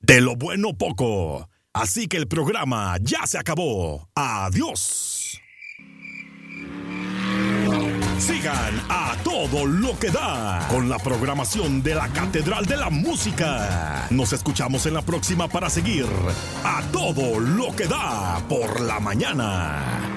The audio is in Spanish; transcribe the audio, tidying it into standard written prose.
De lo bueno poco. Así que el programa ya se acabó. Adiós. Sigan a todo lo que da con la programación de la Catedral de la Música. Nos escuchamos en la próxima para seguir a todo lo que da por la mañana.